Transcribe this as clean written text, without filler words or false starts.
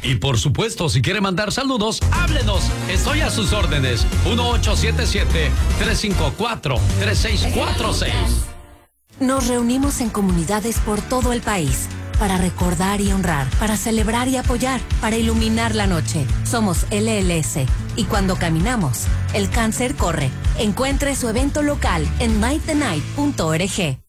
Y por supuesto, si quiere mandar saludos, háblenos. Estoy a sus órdenes. 1877-354-3646. Nos reunimos en comunidades por todo el país para recordar y honrar, para celebrar y apoyar, para iluminar la noche. Somos LLS y cuando caminamos, el cáncer corre. Encuentre su evento local en mytenight.org.